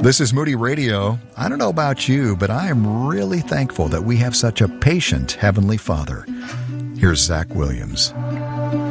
This is Moody Radio. I don't know about you, but I am really thankful that we have such a patient Heavenly Father. Here's Zach Williams.